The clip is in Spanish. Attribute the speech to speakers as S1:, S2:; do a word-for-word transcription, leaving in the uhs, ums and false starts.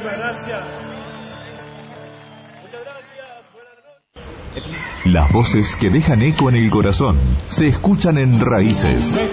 S1: Muchísimas gracias. Muchas gracias. Buenas noches.
S2: Las voces que dejan eco en el corazón se escuchan en Raíces.